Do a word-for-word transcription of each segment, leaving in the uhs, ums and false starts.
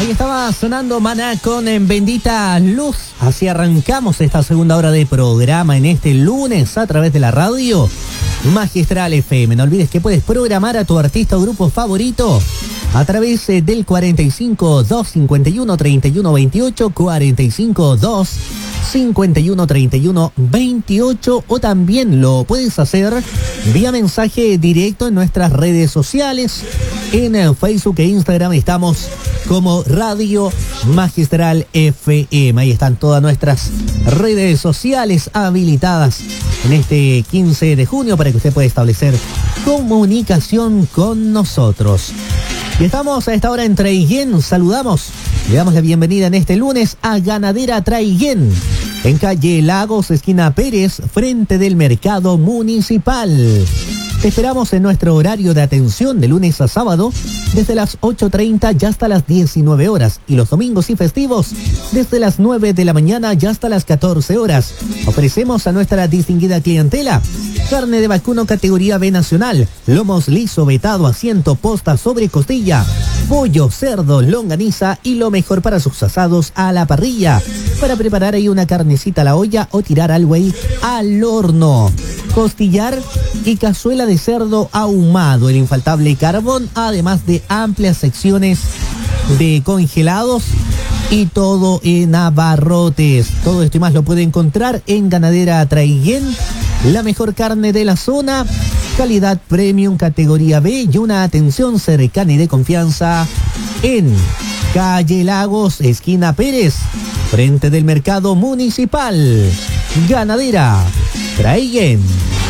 Ahí estaba sonando Maná con En Bendita Luz. Así arrancamos esta segunda hora de programa en este lunes a través de la radio Magistral F M. No olvides que puedes programar a tu artista o grupo favorito a través del cuarenta y cinco, dos cincuenta y uno, treinta y uno veintiocho, cuarenta y cinco, dos cincuenta y uno, treinta y uno veintiocho, o también lo puedes hacer vía mensaje directo en nuestras redes sociales. En Facebook e Instagram estamos como Radio Magistral F M. Ahí están todas nuestras redes sociales habilitadas en este quince de junio para que usted pueda establecer comunicación con nosotros. Y estamos a esta hora en Traiguén. Saludamos, le damos la bienvenida en este lunes a Ganadera Traiguén, en calle Lagos, esquina Pérez, frente del Mercado Municipal. Te esperamos en nuestro horario de atención de lunes a sábado, desde las ocho treinta y hasta las diecinueve horas, y los domingos y festivos desde las nueve de la mañana y hasta las catorce horas. Ofrecemos a nuestra distinguida clientela carne de vacuno categoría B nacional, lomos liso, vetado, asiento, posta sobre costilla, pollo, cerdo, longaniza y lo mejor para sus asados a la parrilla, para preparar ahí una carnecita a la olla o tirar algo ahí al horno. Costillar y cazuela de cerdo ahumado, el infaltable carbón, además de amplias secciones de congelados y todo en abarrotes. Todo esto y más lo puede encontrar en Ganadera Traiguén, la mejor carne de la zona, calidad premium categoría B y una atención cercana y de confianza en calle Lagos, esquina Pérez, frente del Mercado Municipal. Ganadera Traiguén.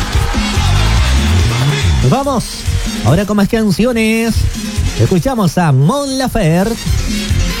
Nos vamos ahora con más canciones. Escuchamos a Mon Laferte